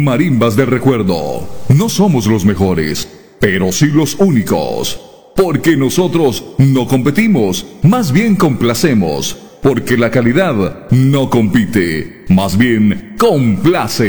Marimbas de Recuerdo. No somos los mejores, pero sí los únicos. Porque nosotros no competimos, más bien complacemos. Porque la calidad no compite, más bien complace.